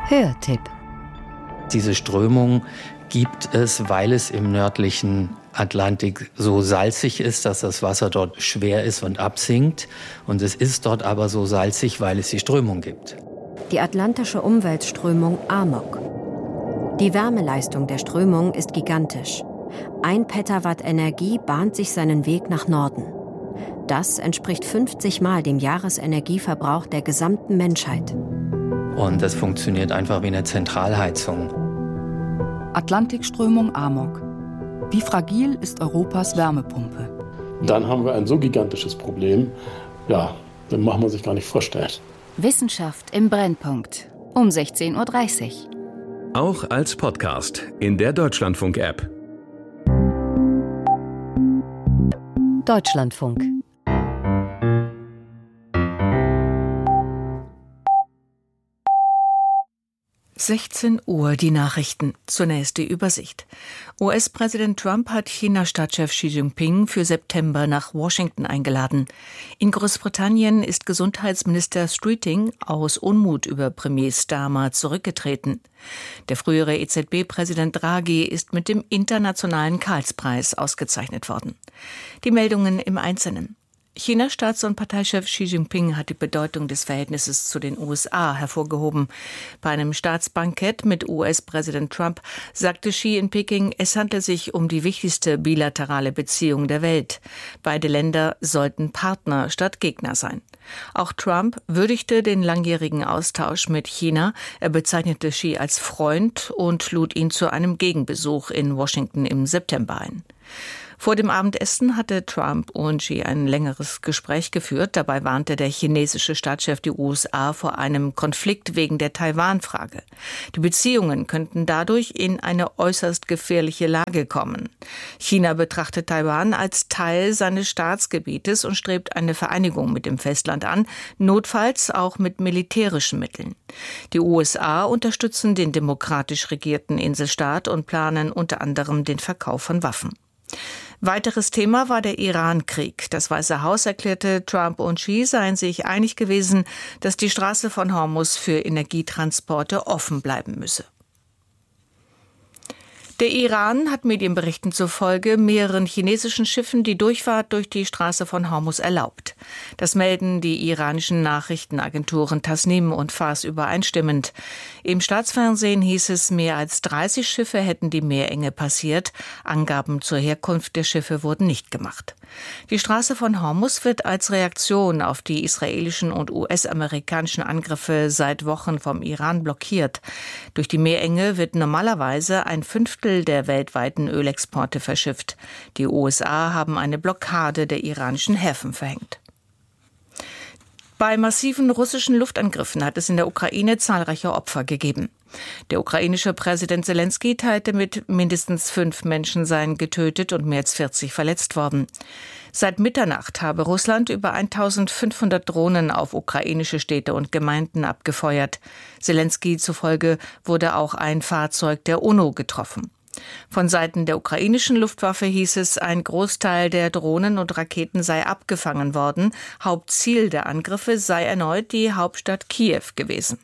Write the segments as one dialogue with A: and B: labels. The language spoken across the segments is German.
A: Hörtipp.
B: Diese Strömung gibt es, weil es im nördlichen Atlantik so salzig ist, dass das Wasser dort schwer ist und absinkt. Und es ist dort aber so salzig, weil es die Strömung gibt.
A: Die atlantische Umweltströmung Amok. Die Wärmeleistung der Strömung ist gigantisch. 1 Petawatt Energie bahnt sich seinen Weg nach Norden. Das entspricht 50 Mal dem Jahresenergieverbrauch der gesamten Menschheit.
B: Und das funktioniert einfach wie eine Zentralheizung.
C: Atlantikströmung Amok. Wie fragil ist Europas Wärmepumpe?
D: Dann haben wir ein so gigantisches Problem, ja, das macht man sich gar nicht vorstellen.
E: Wissenschaft im Brennpunkt um 16:30 Uhr.
F: Auch als Podcast in der Deutschlandfunk-App.
A: Deutschlandfunk.
G: Uhr, die Nachrichten. Zunächst die Übersicht. US-Präsident Trump hat China-Staatschef Xi Jinping für September nach Washington eingeladen. In Großbritannien ist Gesundheitsminister Streeting aus Unmut über Premier Starmer zurückgetreten. Der frühere EZB-Präsident Draghi ist mit dem Internationalen Karlspreis ausgezeichnet worden. Die Meldungen im Einzelnen. Chinas Staats- und Parteichef Xi Jinping hat die Bedeutung des Verhältnisses zu den USA hervorgehoben. Bei einem Staatsbankett mit US-Präsident Trump sagte Xi in Peking, es handle sich um die wichtigste bilaterale Beziehung der Welt. Beide Länder sollten Partner statt Gegner sein. Auch Trump würdigte den langjährigen Austausch mit China. Er bezeichnete Xi als Freund und lud ihn zu einem Gegenbesuch in Washington im September ein. Vor dem Abendessen hatte Trump und Xi ein längeres Gespräch geführt. Dabei warnte der chinesische Staatschef die USA vor einem Konflikt wegen der Taiwan-Frage. Die Beziehungen könnten dadurch in eine äußerst gefährliche Lage kommen. China betrachtet Taiwan als Teil seines Staatsgebietes und strebt eine Vereinigung mit dem Festland an, notfalls auch mit militärischen Mitteln. Die USA unterstützen den demokratisch regierten Inselstaat und planen unter anderem den Verkauf von Waffen. Weiteres Thema war der Iran-Krieg. Das Weiße Haus erklärte, Trump und Xi seien sich einig gewesen, dass die Straße von Hormuz für Energietransporte offen bleiben müsse. Der Iran hat Medienberichten zufolge mehreren chinesischen Schiffen die Durchfahrt durch die Straße von Hormuz erlaubt. Das melden die iranischen Nachrichtenagenturen Tasnim und Fars übereinstimmend. Im Staatsfernsehen hieß es, mehr als 30 Schiffe hätten die Meerenge passiert. Angaben zur Herkunft der Schiffe wurden nicht gemacht. Die Straße von Hormuz wird als Reaktion auf die israelischen und US-amerikanischen Angriffe seit Wochen vom Iran blockiert. Durch die Meerenge wird normalerweise ein Fünftel der weltweiten Ölexporte verschifft. Die USA haben eine Blockade der iranischen Häfen verhängt. Bei massiven russischen Luftangriffen hat es in der Ukraine zahlreiche Opfer gegeben. Der ukrainische Präsident Selenskyj teilte mit, mindestens 5 Menschen seien getötet und mehr als 40 verletzt worden. Seit Mitternacht habe Russland über 1500 Drohnen auf ukrainische Städte und Gemeinden abgefeuert. Selenskyj zufolge wurde auch ein Fahrzeug der UNO getroffen. Von Seiten der ukrainischen Luftwaffe hieß es, ein Großteil der Drohnen und Raketen sei abgefangen worden. Hauptziel der Angriffe sei erneut die Hauptstadt Kiew gewesen.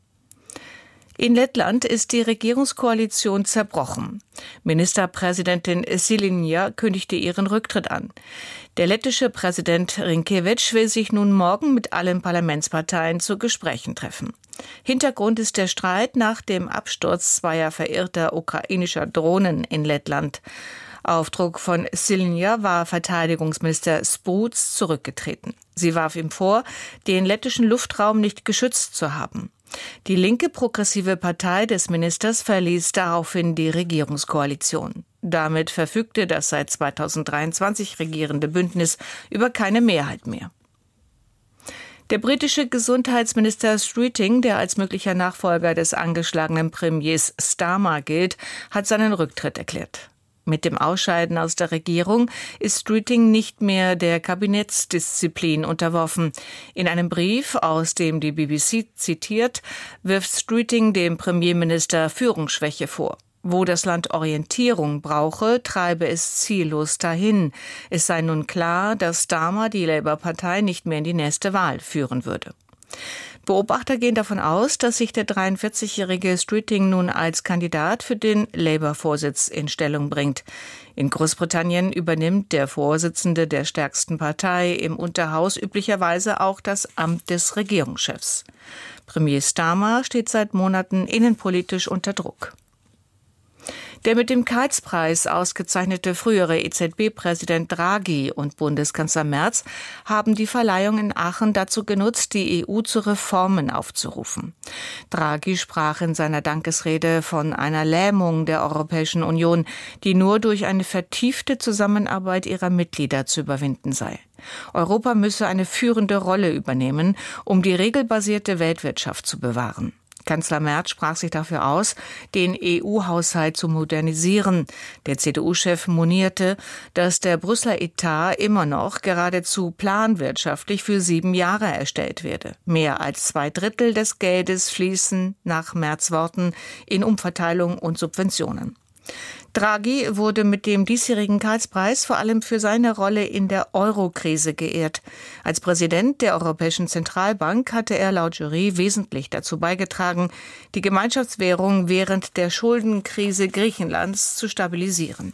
G: In Lettland ist die Regierungskoalition zerbrochen. Ministerpräsidentin Šilinja kündigte ihren Rücktritt an. Der lettische Präsident Rinkevič will sich nun morgen mit allen Parlamentsparteien zu Gesprächen treffen. Hintergrund ist der Streit nach dem Absturz zweier verirrter ukrainischer Drohnen in Lettland. Auf Druck von Šilinja war Verteidigungsminister Spruds zurückgetreten. Sie warf ihm vor, den lettischen Luftraum nicht geschützt zu haben. Die linke progressive Partei des Ministers verließ daraufhin die Regierungskoalition. Damit verfügte das seit 2023 regierende Bündnis über keine Mehrheit mehr. Der britische Gesundheitsminister Streeting, der als möglicher Nachfolger des angeschlagenen Premiers Starmer gilt, hat seinen Rücktritt erklärt. Mit dem Ausscheiden aus der Regierung ist Streeting nicht mehr der Kabinettsdisziplin unterworfen. In einem Brief, aus dem die BBC zitiert, wirft Streeting dem Premierminister Führungsschwäche vor. Wo das Land Orientierung brauche, treibe es ziellos dahin. Es sei nun klar, dass Starmer die Labour-Partei nicht mehr in die nächste Wahl führen würde. Beobachter gehen davon aus, dass sich der 43-jährige Streeting nun als Kandidat für den Labour-Vorsitz in Stellung bringt. In Großbritannien übernimmt der Vorsitzende der stärksten Partei im Unterhaus üblicherweise auch das Amt des Regierungschefs. Premier Starmer steht seit Monaten innenpolitisch unter Druck. Der mit dem Karls-Preis ausgezeichnete frühere EZB-Präsident Draghi und Bundeskanzler Merz haben die Verleihung in Aachen dazu genutzt, die EU zu Reformen aufzurufen. Draghi sprach in seiner Dankesrede von einer Lähmung der Europäischen Union, die nur durch eine vertiefte Zusammenarbeit ihrer Mitglieder zu überwinden sei. Europa müsse eine führende Rolle übernehmen, um die regelbasierte Weltwirtschaft zu bewahren. Kanzler Merz sprach sich dafür aus, den EU-Haushalt zu modernisieren. Der CDU-Chef monierte, dass der Brüsseler Etat immer noch geradezu planwirtschaftlich für 7 Jahre erstellt werde. Mehr als 2/3 des Geldes fließen nach Merz' Worten in Umverteilung und Subventionen. Draghi wurde mit dem diesjährigen Karls-Preis vor allem für seine Rolle in der Euro-Krise geehrt. Als Präsident der Europäischen Zentralbank hatte er laut Jury wesentlich dazu beigetragen, die Gemeinschaftswährung während der Schuldenkrise Griechenlands zu stabilisieren.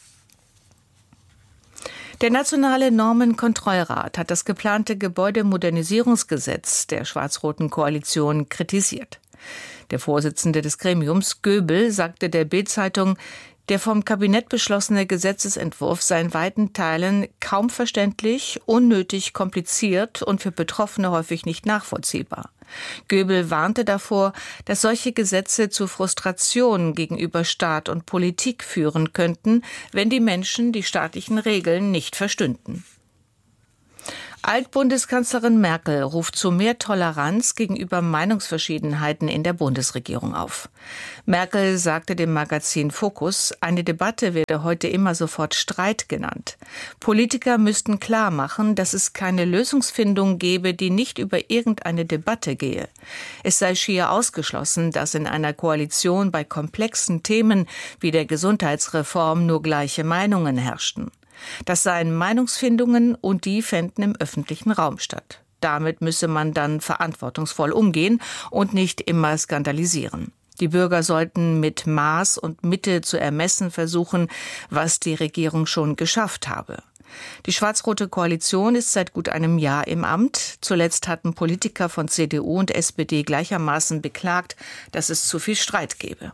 G: Der Nationale Normenkontrollrat hat das geplante Gebäudemodernisierungsgesetz der schwarz-roten Koalition kritisiert. Der Vorsitzende des Gremiums, Göbel, sagte der Bild-Zeitung, der vom Kabinett beschlossene Gesetzesentwurf sei in weiten Teilen kaum verständlich, unnötig kompliziert und für Betroffene häufig nicht nachvollziehbar. Göbel warnte davor, dass solche Gesetze zu Frustration gegenüber Staat und Politik führen könnten, wenn die Menschen die staatlichen Regeln nicht verstünden. Altbundeskanzlerin Merkel ruft zu mehr Toleranz gegenüber Meinungsverschiedenheiten in der Bundesregierung auf. Merkel sagte dem Magazin Focus, eine Debatte werde heute immer sofort Streit genannt. Politiker müssten klar machen, dass es keine Lösungsfindung gebe, die nicht über irgendeine Debatte gehe. Es sei schier ausgeschlossen, dass in einer Koalition bei komplexen Themen wie der Gesundheitsreform nur gleiche Meinungen herrschten. Das seien Meinungsfindungen und die fänden im öffentlichen Raum statt. Damit müsse man dann verantwortungsvoll umgehen und nicht immer skandalisieren. Die Bürger sollten mit Maß und Mitte zu ermessen versuchen, was die Regierung schon geschafft habe. Die schwarz-rote Koalition ist seit gut einem Jahr im Amt. Zuletzt hatten Politiker von CDU und SPD gleichermaßen beklagt, dass es zu viel Streit gebe.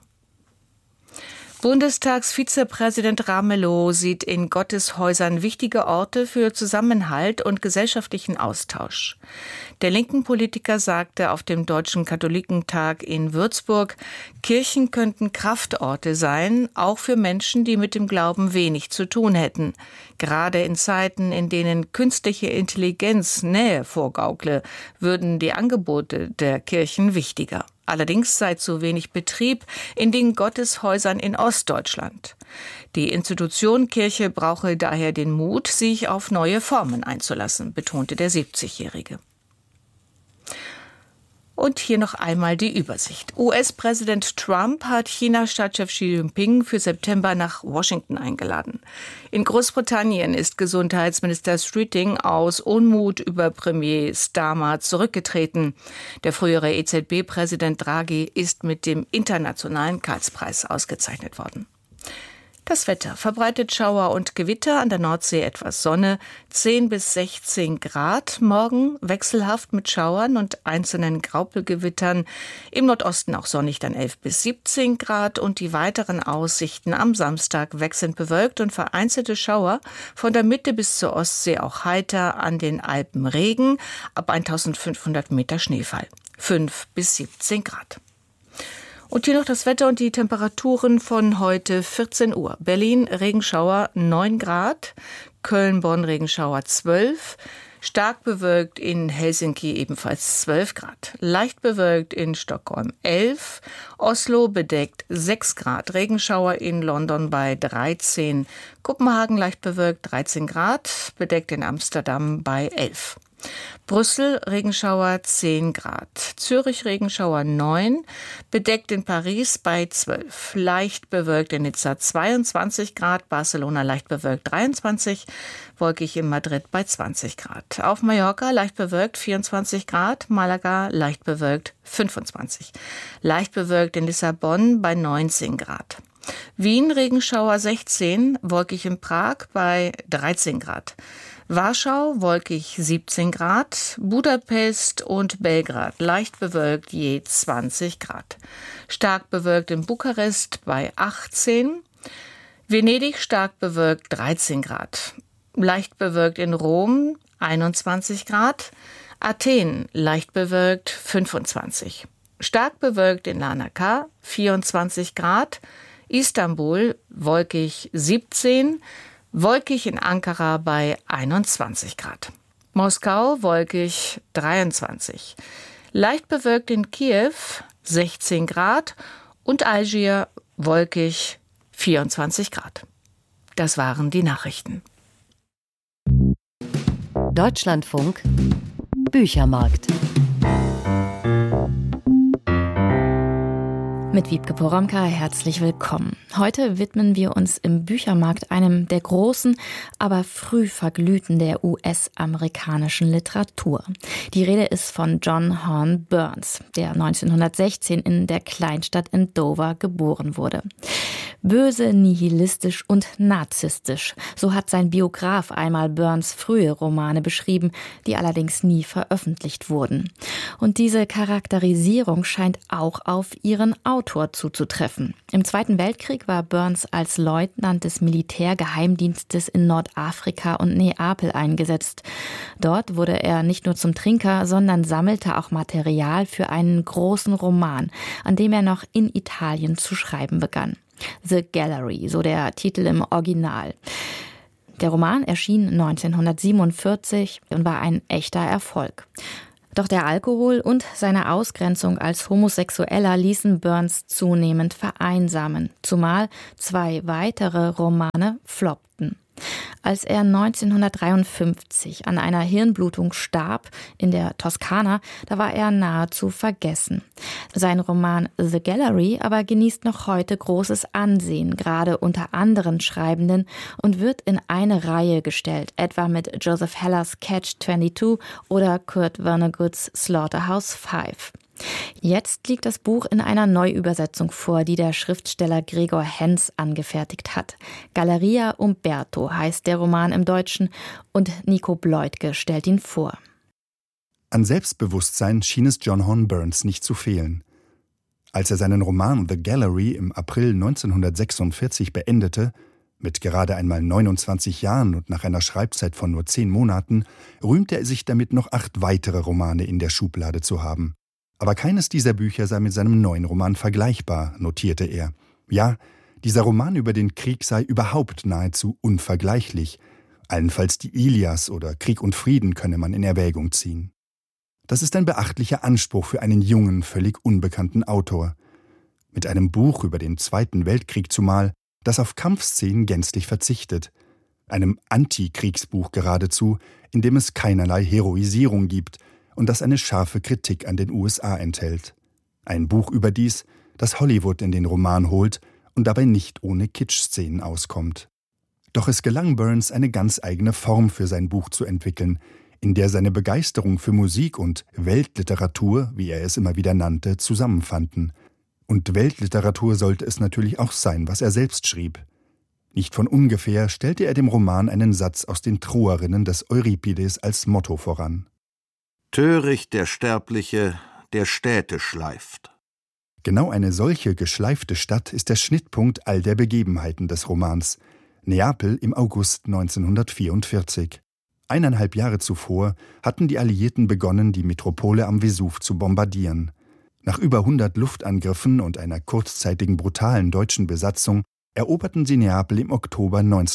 G: Bundestagsvizepräsident Ramelow sieht in Gotteshäusern wichtige Orte für Zusammenhalt und gesellschaftlichen Austausch. Der linken Politiker sagte auf dem Deutschen Katholikentag in Würzburg, Kirchen könnten Kraftorte sein, auch für Menschen, die mit dem Glauben wenig zu tun hätten. Gerade in Zeiten, in denen künstliche Intelligenz Nähe vorgaukle, würden die Angebote der Kirchen wichtiger. Allerdings sei zu wenig Betrieb in den Gotteshäusern in Ostdeutschland. Die Institution Kirche brauche daher den Mut, sich auf neue Formen einzulassen, betonte der 70-Jährige. Und hier noch einmal die Übersicht. US-Präsident Trump hat China-Staatschef Xi Jinping für September nach Washington eingeladen. In Großbritannien ist Gesundheitsminister Streeting aus Unmut über Premier Starmer zurückgetreten. Der frühere EZB-Präsident Draghi ist mit dem internationalen Karls-Preis ausgezeichnet worden. Das Wetter: verbreitet Schauer und Gewitter, an der Nordsee etwas Sonne, 10 bis 16 Grad. Morgen wechselhaft mit Schauern und einzelnen Graupelgewittern. Im Nordosten auch sonnig, dann 11 bis 17 Grad. Und die weiteren Aussichten am Samstag wechselnd bewölkt und vereinzelte Schauer. Von der Mitte bis zur Ostsee auch heiter, an den Alpen Regen, ab 1500 Meter Schneefall. 5 bis 17 Grad. Und hier noch das Wetter und die Temperaturen von heute 14 Uhr. Berlin Regenschauer 9 Grad, Köln, Bonn Regenschauer 12, stark bewölkt in Helsinki ebenfalls 12 Grad, leicht bewölkt in Stockholm 11, Oslo bedeckt 6 Grad, Regenschauer in London bei 13, Kopenhagen leicht bewölkt 13 Grad, bedeckt in Amsterdam bei 11. Brüssel Regenschauer 10 Grad, Zürich Regenschauer 9, bedeckt in Paris bei 12, leicht bewölkt in Nizza 22 Grad, Barcelona leicht bewölkt 23, wolkig in Madrid bei 20 Grad. Auf Mallorca leicht bewölkt 24 Grad, Malaga leicht bewölkt 25, leicht bewölkt in Lissabon bei 19 Grad. Wien Regenschauer 16, wolkig in Prag bei 13 Grad. Warschau wolkig 17 Grad, Budapest und Belgrad leicht bewölkt je 20 Grad. Stark bewölkt in Bukarest bei 18, Venedig stark bewölkt 13 Grad. Leicht bewölkt in Rom 21 Grad, Athen leicht bewölkt 25. Stark bewölkt in Larnaca 24 Grad, Istanbul wolkig 17, wolkig in Ankara bei 21 Grad. Moskau wolkig 23. Leicht bewölkt in Kiew 16 Grad und Algier wolkig 24 Grad. Das waren die Nachrichten.
A: Deutschlandfunk Büchermarkt.
H: Mit Wiebke Poromka herzlich willkommen. Heute widmen wir uns im Büchermarkt einem der großen, aber früh Verglühten der US-amerikanischen Literatur. Die Rede ist von John Horne Burns, der 1916 in der Kleinstadt in Dover geboren wurde. Böse, nihilistisch und narzisstisch, so hat sein Biograf einmal Burns frühe Romane beschrieben, die allerdings nie veröffentlicht wurden. Und diese Charakterisierung scheint auch auf ihren Autor zuzutreffen. Im Zweiten Weltkrieg war Burns als Leutnant des Militärgeheimdienstes in Nordafrika und Neapel eingesetzt. Dort wurde er nicht nur zum Trinker, sondern sammelte auch Material für einen großen Roman, an dem er noch in Italien zu schreiben begann. The Gallery, so der Titel im Original. Der Roman erschien 1947 und war ein echter Erfolg. Doch der Alkohol und seine Ausgrenzung als Homosexueller ließen Burns zunehmend vereinsamen, zumal 2 weitere Romane floppten. Als er 1953 an einer Hirnblutung starb in der Toskana, da war er nahezu vergessen. Sein Roman The Gallery aber genießt noch heute großes Ansehen, gerade unter anderen Schreibenden, und wird in eine Reihe gestellt, etwa mit Joseph Hellers Catch-22 oder Kurt Vonnegut's Slaughterhouse-5. Jetzt liegt das Buch in einer Neuübersetzung vor, die der Schriftsteller Gregor Henz angefertigt hat. Galleria Umberto heißt der Roman im Deutschen und Nico Bleutke stellt ihn vor.
I: An Selbstbewusstsein schien es John Horne Burns nicht zu fehlen. Als er seinen Roman The Gallery im April 1946 beendete, mit gerade einmal 29 Jahren und nach einer Schreibzeit von nur 10 Monaten, rühmte er sich damit, noch 8 weitere Romane in der Schublade zu haben. Aber keines dieser Bücher sei mit seinem neuen Roman vergleichbar, notierte er. Ja, dieser Roman über den Krieg sei überhaupt nahezu unvergleichlich. Allenfalls die Ilias oder Krieg und Frieden könne man in Erwägung ziehen. Das ist ein beachtlicher Anspruch für einen jungen, völlig unbekannten Autor. Mit einem Buch über den Zweiten Weltkrieg zumal, das auf Kampfszenen gänzlich verzichtet. Einem Antikriegsbuch geradezu, in dem es keinerlei Heroisierung gibt, und das eine scharfe Kritik an den USA enthält. Ein Buch überdies, das Hollywood in den Roman holt und dabei nicht ohne Kitsch-Szenen auskommt. Doch es gelang Burns, eine ganz eigene Form für sein Buch zu entwickeln, in der seine Begeisterung für Musik und Weltliteratur, wie er es immer wieder nannte, zusammenfanden. Und Weltliteratur sollte es natürlich auch sein, was er selbst schrieb. Nicht von ungefähr stellte er dem Roman einen Satz aus den Troerinnen des Euripides als Motto voran.
J: Töricht der Sterbliche, der Städte schleift.
I: Genau eine solche geschleifte Stadt ist der Schnittpunkt all der Begebenheiten des Romans. Neapel im August 1944. 1,5 Jahre zuvor hatten die Alliierten begonnen, die Metropole am Vesuv zu bombardieren. Nach über 100 Luftangriffen und einer kurzzeitigen brutalen deutschen Besatzung eroberten sie Neapel im Oktober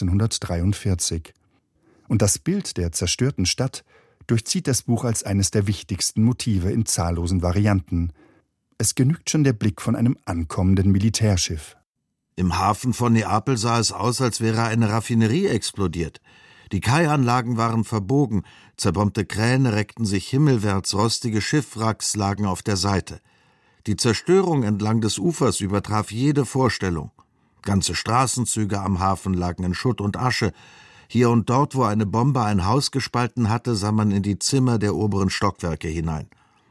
I: 1943. Und das Bild der zerstörten Stadt durchzieht das Buch als eines der wichtigsten Motive in zahllosen Varianten. Es genügt schon der Blick von einem ankommenden Militärschiff.
J: Im Hafen von Neapel sah es aus, als wäre eine Raffinerie explodiert. Die Kaianlagen waren verbogen, zerbombte Kräne reckten sich himmelwärts, rostige Schiffwracks lagen auf der Seite. Die Zerstörung entlang des Ufers übertraf jede Vorstellung. Ganze Straßenzüge am Hafen lagen in Schutt und Asche. Hier und dort, wo eine Bombe ein Haus gespalten hatte, sah man in die Zimmer der oberen Stockwerke hinein.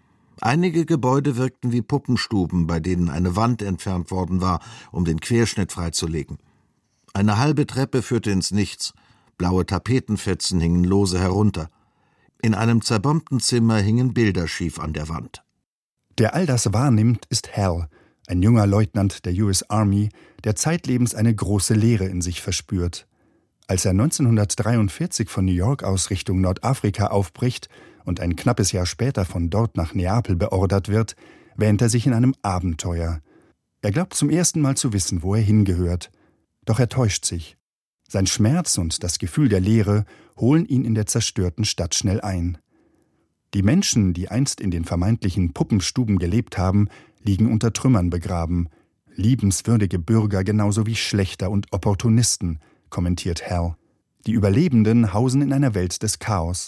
J: Einige Gebäude wirkten wie Puppenstuben, bei denen eine Wand entfernt worden war, um den Querschnitt freizulegen. Eine halbe Treppe führte ins Nichts. Blaue Tapetenfetzen hingen lose herunter. In einem zerbombten Zimmer hingen Bilder schief an der Wand.
I: Der all das wahrnimmt, ist Hal, ein junger Leutnant der US Army, der zeitlebens eine große Leere in sich verspürt. Als er 1943 von New York aus Richtung Nordafrika aufbricht und ein knappes Jahr später von dort nach Neapel beordert wird, wähnt er sich in einem Abenteuer. Er glaubt zum ersten Mal zu wissen, wo er hingehört. Doch er täuscht sich. Sein Schmerz und das Gefühl der Leere holen ihn in der zerstörten Stadt schnell ein. Die Menschen, die einst in den vermeintlichen Puppenstuben gelebt haben, liegen unter Trümmern begraben. Liebenswürdige Bürger genauso wie Schlächter und Opportunisten, kommentiert Hal. Die Überlebenden hausen in einer Welt des Chaos.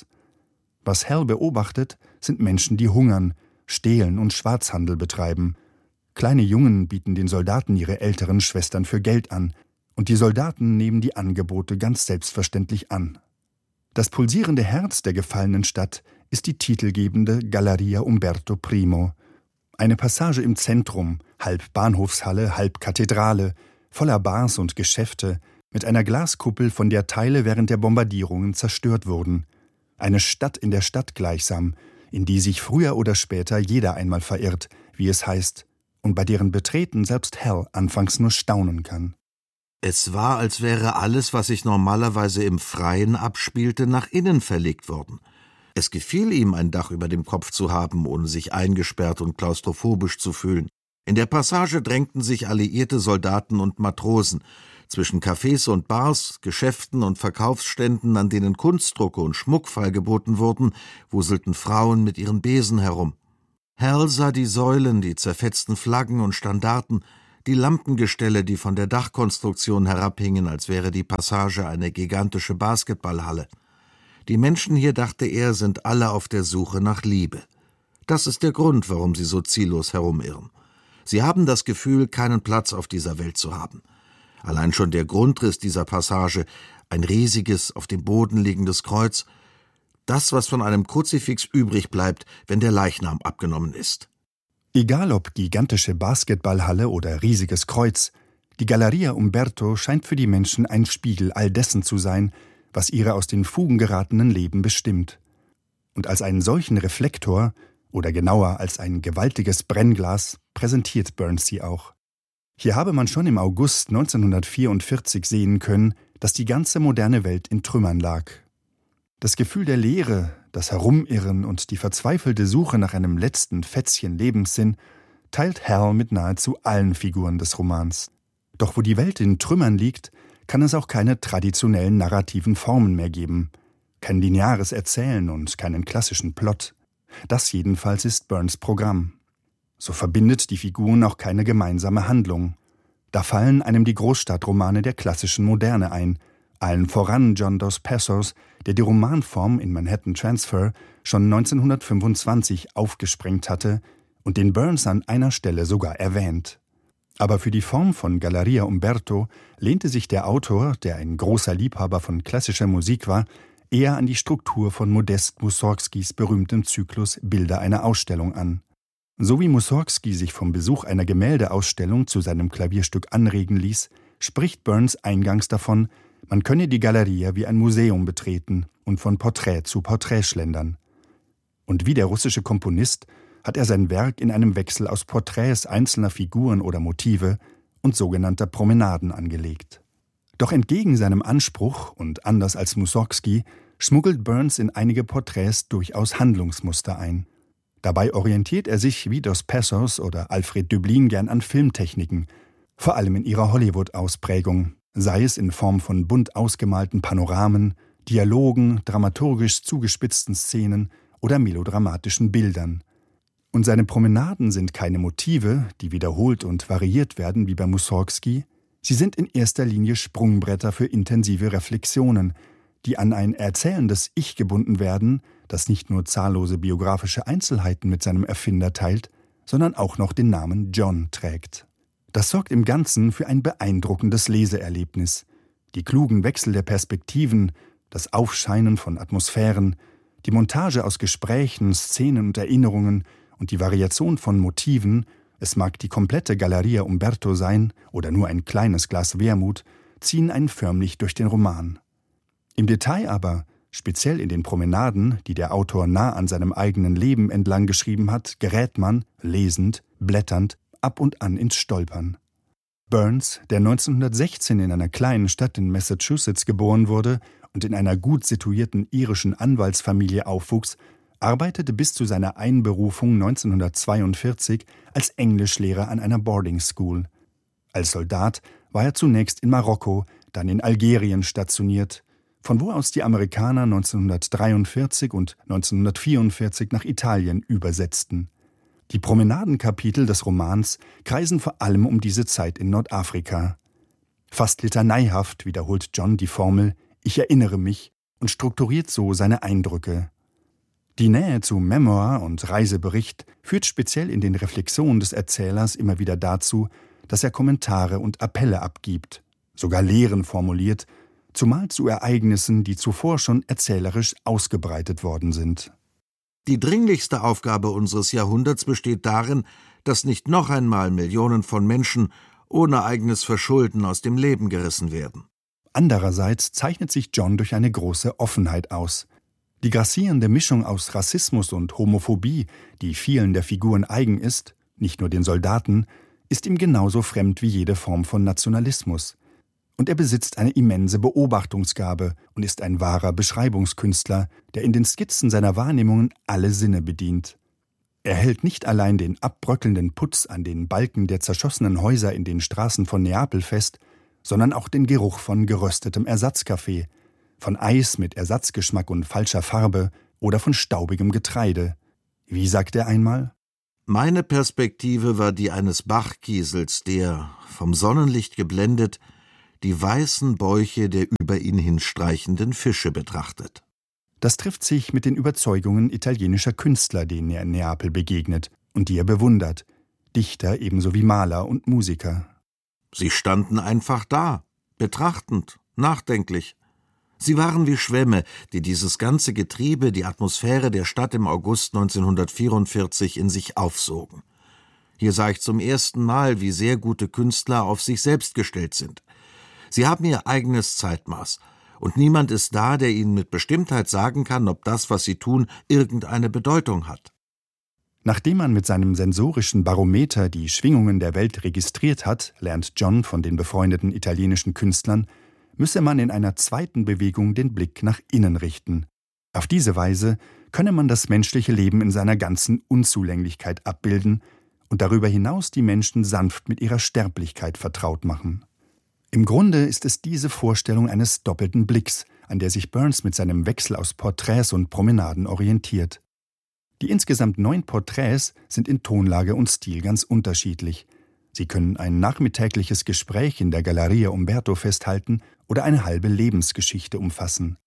I: Was Hal beobachtet, sind Menschen, die hungern, stehlen und Schwarzhandel betreiben. Kleine Jungen bieten den Soldaten ihre älteren Schwestern für Geld an, und die Soldaten nehmen die Angebote ganz selbstverständlich an. Das pulsierende Herz der gefallenen Stadt ist die titelgebende Galleria Umberto I. Eine Passage im Zentrum, halb Bahnhofshalle, halb Kathedrale, voller Bars und Geschäfte, mit einer Glaskuppel, von der Teile während der Bombardierungen zerstört wurden. Eine Stadt in der Stadt gleichsam, in die sich früher oder später jeder einmal verirrt, wie es heißt, und bei deren Betreten selbst Hal anfangs nur staunen kann.
J: Es war, als wäre alles, was sich normalerweise im Freien abspielte, nach innen verlegt worden. Es gefiel ihm, ein Dach über dem Kopf zu haben, ohne sich eingesperrt und klaustrophobisch zu fühlen. In der Passage drängten sich alliierte Soldaten und Matrosen. Zwischen Cafés und Bars, Geschäften und Verkaufsständen, an denen Kunstdrucke und Schmuck feilgeboten wurden, wuselten Frauen mit ihren Besen herum. Hal sah die Säulen, die zerfetzten Flaggen und Standarten, die Lampengestelle, die von der Dachkonstruktion herabhingen, als wäre die Passage eine gigantische Basketballhalle. Die Menschen hier, dachte er, sind alle auf der Suche nach Liebe. Das ist der Grund, warum sie so ziellos herumirren. Sie haben das Gefühl, keinen Platz auf dieser Welt zu haben. Allein schon der Grundriss dieser Passage, ein riesiges, auf dem Boden liegendes Kreuz, das, was von einem Kruzifix übrig bleibt, wenn der Leichnam abgenommen ist.
I: Egal ob gigantische Basketballhalle oder riesiges Kreuz, die Galleria Umberto scheint für die Menschen ein Spiegel all dessen zu sein, was ihre aus den Fugen geratenen Leben bestimmt. Und als einen solchen Reflektor, oder genauer als ein gewaltiges Brennglas, präsentiert Burns sie auch. Hier habe man schon im August 1944 sehen können, dass die ganze moderne Welt in Trümmern lag. Das Gefühl der Leere, das Herumirren und die verzweifelte Suche nach einem letzten Fätzchen Lebenssinn teilt Hal mit nahezu allen Figuren des Romans. Doch wo die Welt in Trümmern liegt, kann es auch keine traditionellen narrativen Formen mehr geben. Kein lineares Erzählen und keinen klassischen Plot. Das jedenfalls ist Burns Programm. So verbindet die Figuren auch keine gemeinsame Handlung. Da fallen einem die Großstadtromane der klassischen Moderne ein, allen voran John Dos Passos, der die Romanform in Manhattan Transfer schon 1925 aufgesprengt hatte und den Burns an einer Stelle sogar erwähnt. Aber für die Form von Galleria Umberto lehnte sich der Autor, der ein großer Liebhaber von klassischer Musik war, eher an die Struktur von Modest Mussorgskis berühmtem Zyklus Bilder einer Ausstellung an. So wie Mussorgsky sich vom Besuch einer Gemäldeausstellung zu seinem Klavierstück anregen ließ, spricht Burns eingangs davon, man könne die Galeria wie ein Museum betreten und von Porträt zu Porträt schlendern. Und wie der russische Komponist hat er sein Werk in einem Wechsel aus Porträts einzelner Figuren oder Motive und sogenannter Promenaden angelegt. Doch entgegen seinem Anspruch und anders als Mussorgsky schmuggelt Burns in einige Porträts durchaus Handlungsmuster ein. Dabei orientiert er sich wie Dos Passos oder Alfred Döblin gern an Filmtechniken, vor allem in ihrer Hollywood-Ausprägung, sei es in Form von bunt ausgemalten Panoramen, Dialogen, dramaturgisch zugespitzten Szenen oder melodramatischen Bildern. Und seine Promenaden sind keine Motive, die wiederholt und variiert werden wie bei Mussorgsky. Sie sind in erster Linie Sprungbretter für intensive Reflexionen, die an ein erzählendes Ich gebunden werden, das nicht nur zahllose biografische Einzelheiten mit seinem Erfinder teilt, sondern auch noch den Namen John trägt. Das sorgt im Ganzen für ein beeindruckendes Leseerlebnis. Die klugen Wechsel der Perspektiven, das Aufscheinen von Atmosphären, die Montage aus Gesprächen, Szenen und Erinnerungen und die Variation von Motiven, es mag die komplette Galleria Umberto sein oder nur ein kleines Glas Wermut, ziehen einen förmlich durch den Roman. Im Detail aber, speziell in den Promenaden, die der Autor nah an seinem eigenen Leben entlang geschrieben hat, gerät man, lesend, blätternd, ab und an ins Stolpern. Burns, der 1916 in einer kleinen Stadt in Massachusetts geboren wurde und in einer gut situierten irischen Anwaltsfamilie aufwuchs, arbeitete bis zu seiner Einberufung 1942 als Englischlehrer an einer Boarding School. Als Soldat war er zunächst in Marokko, dann in Algerien stationiert, von wo aus die Amerikaner 1943 und 1944 nach Italien übersetzten. Die Promenadenkapitel des Romans kreisen vor allem um diese Zeit in Nordafrika. Fast litaneihaft wiederholt John die Formel »Ich erinnere mich« und strukturiert so seine Eindrücke. Die Nähe zu Memoir und Reisebericht führt speziell in den Reflexionen des Erzählers immer wieder dazu, dass er Kommentare und Appelle abgibt, sogar Lehren formuliert, zumal zu Ereignissen, die zuvor schon erzählerisch ausgebreitet worden sind.
J: Die dringlichste Aufgabe unseres Jahrhunderts besteht darin, dass nicht noch einmal Millionen von Menschen ohne eigenes Verschulden aus dem Leben gerissen werden.
I: Andererseits zeichnet sich John durch eine große Offenheit aus. Die grassierende Mischung aus Rassismus und Homophobie, die vielen der Figuren eigen ist, nicht nur den Soldaten, ist ihm genauso fremd wie jede Form von Nationalismus. Und er besitzt eine immense Beobachtungsgabe und ist ein wahrer Beschreibungskünstler, der in den Skizzen seiner Wahrnehmungen alle Sinne bedient. Er hält nicht allein den abbröckelnden Putz an den Balken der zerschossenen Häuser in den Straßen von Neapel fest, sondern auch den Geruch von geröstetem Ersatzkaffee, von Eis mit Ersatzgeschmack und falscher Farbe oder von staubigem Getreide. Wie sagt er einmal?
J: Meine Perspektive war die eines Bachkiesels, der, vom Sonnenlicht geblendet, die weißen Bäuche der über ihn hinstreichenden Fische betrachtet.
I: Das trifft sich mit den Überzeugungen italienischer Künstler, denen er in Neapel begegnet und die er bewundert, Dichter ebenso wie Maler und Musiker.
J: Sie standen einfach da, betrachtend, nachdenklich. Sie waren wie Schwämme, die dieses ganze Getriebe, die Atmosphäre der Stadt im August 1944 in sich aufsogen. Hier sah ich zum ersten Mal, wie sehr gute Künstler auf sich selbst gestellt sind. Sie haben ihr eigenes Zeitmaß, und niemand ist da, der ihnen mit Bestimmtheit sagen kann, ob das, was sie tun, irgendeine Bedeutung hat.
I: Nachdem man mit seinem sensorischen Barometer die Schwingungen der Welt registriert hat, lernt John von den befreundeten italienischen Künstlern, müsse man in einer zweiten Bewegung den Blick nach innen richten. Auf diese Weise könne man das menschliche Leben in seiner ganzen Unzulänglichkeit abbilden und darüber hinaus die Menschen sanft mit ihrer Sterblichkeit vertraut machen. Im Grunde ist es diese Vorstellung eines doppelten Blicks, an der sich Burns mit seinem Wechsel aus Porträts und Promenaden orientiert. Die insgesamt 9 Porträts sind in Tonlage und Stil ganz unterschiedlich. Sie können ein nachmittägliches Gespräch in der Galleria Umberto festhalten oder eine halbe Lebensgeschichte umfassen.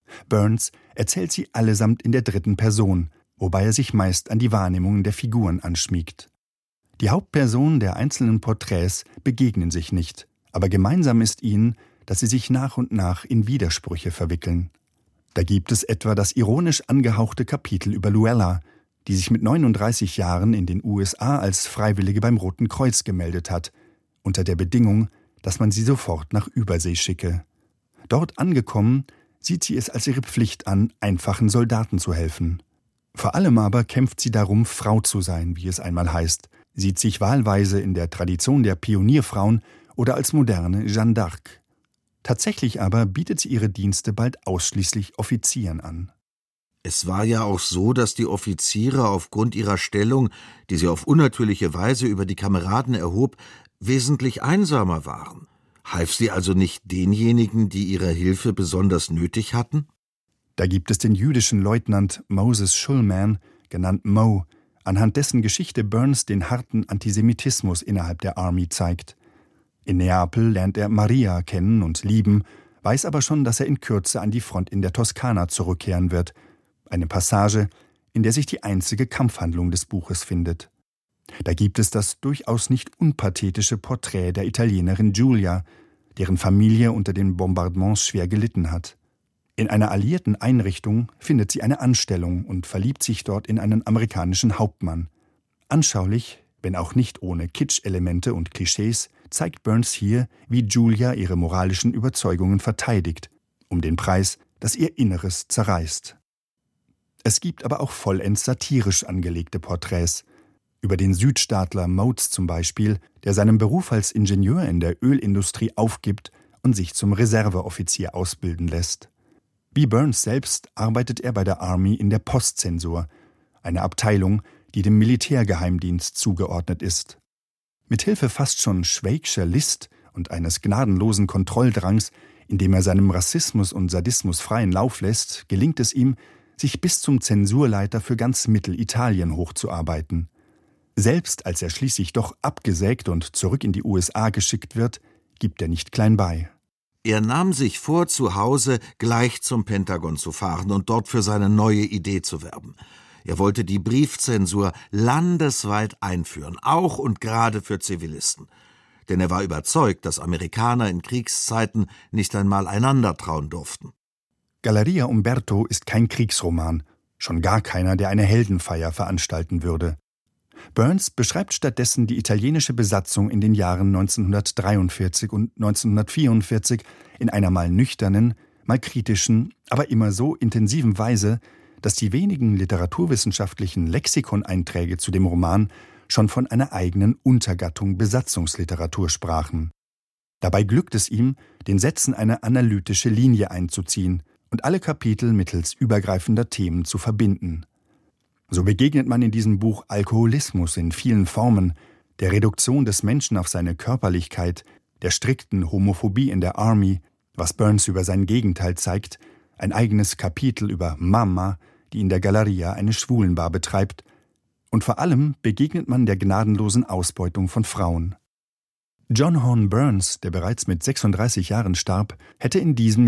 I: Burns erzählt sie allesamt in der dritten Person, wobei er sich meist an die Wahrnehmungen der Figuren anschmiegt. Die Hauptpersonen der einzelnen Porträts begegnen sich nicht, aber gemeinsam ist ihnen, dass sie sich nach und nach in Widersprüche verwickeln. Da gibt es etwa das ironisch angehauchte Kapitel über Luella, die sich mit 39 Jahren in den USA als Freiwillige beim Roten Kreuz gemeldet hat, unter der Bedingung, dass man sie sofort nach Übersee schicke. Dort angekommen, sieht sie es als ihre Pflicht an, einfachen Soldaten zu helfen. Vor allem aber kämpft sie darum, Frau zu sein, wie es einmal heißt, sieht sich wahlweise in der Tradition der Pionierfrauen oder als moderne Jeanne d'Arc. Tatsächlich aber bietet sie ihre Dienste bald ausschließlich Offizieren an.
J: Es war ja auch so, dass die Offiziere aufgrund ihrer Stellung, die sie auf unnatürliche Weise über die Kameraden erhob, wesentlich einsamer waren. Half sie also nicht denjenigen, die ihre Hilfe besonders nötig hatten?
I: Da gibt es den jüdischen Leutnant Moses Schulman, genannt Mo, anhand dessen Geschichte Burns den harten Antisemitismus innerhalb der Army zeigt. In Neapel lernt er Maria kennen und lieben, weiß aber schon, dass er in Kürze an die Front in der Toskana zurückkehren wird. Eine Passage, in der sich die einzige Kampfhandlung des Buches findet. Da gibt es das durchaus nicht unpathetische Porträt der Italienerin Giulia, deren Familie unter den Bombardements schwer gelitten hat. In einer alliierten Einrichtung findet sie eine Anstellung und verliebt sich dort in einen amerikanischen Hauptmann. Anschaulich, wenn auch nicht ohne Kitsch-Elemente und Klischees, zeigt Burns hier, wie Giulia ihre moralischen Überzeugungen verteidigt, um den Preis, dass ihr Inneres zerreißt. Es gibt aber auch vollends satirisch angelegte Porträts. Über den Südstaatler Motes zum Beispiel, der seinen Beruf als Ingenieur in der Ölindustrie aufgibt und sich zum Reserveoffizier ausbilden lässt. Wie Burns selbst arbeitet er bei der Army in der Postzensur, eine Abteilung, die dem Militärgeheimdienst zugeordnet ist. Mithilfe fast schon Schweigscher List und eines gnadenlosen Kontrolldrangs, indem er seinem Rassismus und Sadismus freien Lauf lässt, gelingt es ihm, sich bis zum Zensurleiter für ganz Mittelitalien hochzuarbeiten. Selbst als er schließlich doch abgesägt und zurück in die USA geschickt wird, gibt er nicht klein bei.
J: Er nahm sich vor, zu Hause gleich zum Pentagon zu fahren und dort für seine neue Idee zu werben. Er wollte die Briefzensur landesweit einführen, auch und gerade für Zivilisten. Denn er war überzeugt, dass Amerikaner in Kriegszeiten nicht einmal einander trauen durften.
I: Galleria Umberto ist kein Kriegsroman, schon gar keiner, der eine Heldenfeier veranstalten würde. Burns beschreibt stattdessen die italienische Besatzung in den Jahren 1943 und 1944 in einer mal nüchternen, mal kritischen, aber immer so intensiven Weise, dass die wenigen literaturwissenschaftlichen Lexikoneinträge zu dem Roman schon von einer eigenen Untergattung Besatzungsliteratur sprachen. Dabei glückt es ihm, den Sätzen eine analytische Linie einzuziehen und alle Kapitel mittels übergreifender Themen zu verbinden. So begegnet man in diesem Buch Alkoholismus in vielen Formen, der Reduktion des Menschen auf seine Körperlichkeit, der strikten Homophobie in der Army, was Burns über sein Gegenteil zeigt, ein eigenes Kapitel über Mama, die in der Galleria eine Schwulenbar betreibt, und vor allem begegnet man der gnadenlosen Ausbeutung von Frauen. John Horne Burns, der bereits mit 36 Jahren starb, hätte in diesem